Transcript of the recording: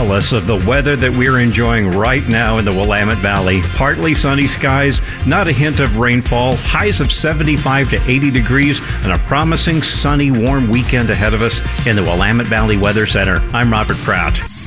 jealous of the weather that we're enjoying right now in the Willamette Valley. Partly sunny skies, not a hint of rainfall, highs of 75 to 80 degrees, and a promising sunny, warm weekend ahead of us in the Willamette Valley Weather Center. I'm Robert Pratt.